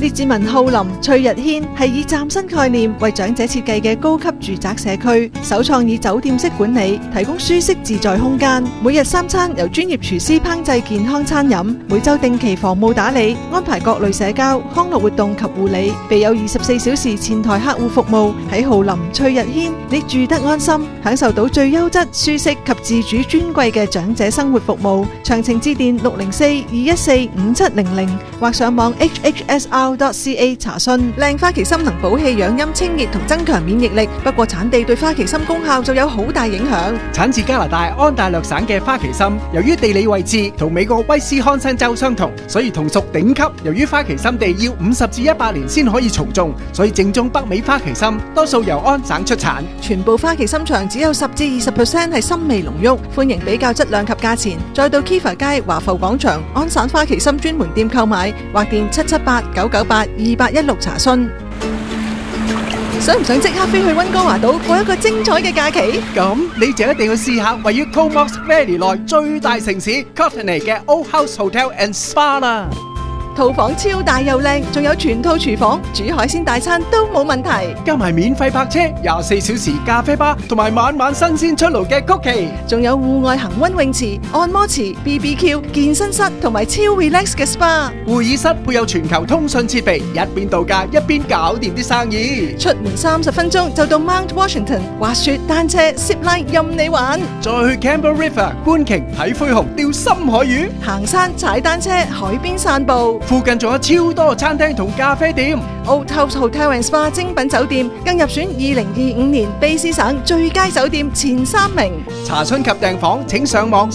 列治文浩林翠日軒係以嶄新概念為長者設計嘅高級住宅社區，首創以酒店式管理，提供舒適自在空間。每日三餐由專業廚師烹製健康餐飲，每週定期房務打理，安排各類社交、康樂活動及護理，備有24小時前台客戶服務。喺浩林翠日軒，你住得安心，享受到最優質、舒適及自主尊貴嘅長者生活服務。詳情致電604-214-5700或上網 hhsr.ca 查詢。靚花旗參能補氣養陰清熱同增強免疫力，不過產地對花旗參功效就有好大影響。 產自加拿大安大略省嘅花旗參，由於地理位置同美國威斯康辛州相同，所以同屬頂級。由於花旗參地要50至100年先可以重種，所以正宗北美花旗參多數由安省出產。全部花旗參場只有10至20% 係參味濃郁，歡迎比較質量及價錢。再到 Kiva 街華埠廣場安省花旗參專門店購買，或電778-998-2816查詢。想唔想即刻飛去溫哥華島過一個精彩嘅假期？咁你就一定要試下位於 Comox Valley 內最大城市 Courtenay 嘅 Old House Hotel and Spa 啦。 套房超大又靚，仲有全套廚房，煮海鮮大餐都冇問題。 加埋免費泊車、24小時咖啡吧，同埋晚晚新鮮出爐嘅曲奇， 仲有戶外恆溫泳池、按摩池、BBQ、健身室同埋超 relax 嘅 SPA。 會議室配有全球通訊設備，一邊度假一邊搞掂啲生意。 出門30分鐘就到 Mount Washington， 滑雪、單車、zipline 任你玩。 再去 Campbell River 觀鯨、睇灰熊、釣深海魚， 行山、踩單車、海邊散步。 附近仲有超多餐廳同咖啡店。 Old House Hotel and Spa 精品酒店更入選2025年卑詩省最佳酒店前3名。 查詢及訂房請上網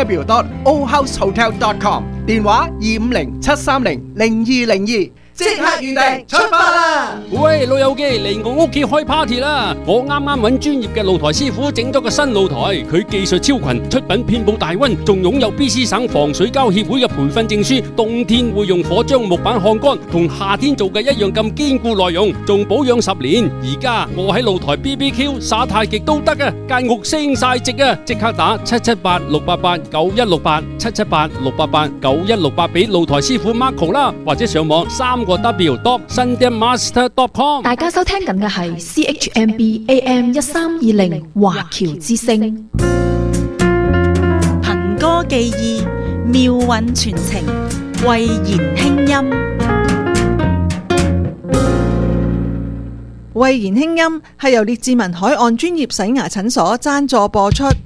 3w.oldhousehotel.com， 電話250-730-0202。即刻預訂，出發啦！ 喂，老友記嚟我屋企開 party 啦！我啱啱揾專業嘅露台師傅整咗個新露台，佢技術超群，出品遍佈大溫，仲擁有 BC 省防水膠協會嘅培訓證書。冬天會用火將木板烘乾，同夏天做嘅一樣咁堅固耐用，仲保養10年。而家我喺露台 BBQ 耍太極都得啊！間屋升晒值啊！即刻打778-688-9168 778-688-9168俾露台師傅 Marco 啦，或者上網3w.sundanmaster.com。 大家收聽緊嘅係 CHMB AM 1320華僑之聲。 憑歌寄意，妙韻傳情，慧言輕音。 慧言輕音係由列治文海岸專業洗牙診所贊助播出。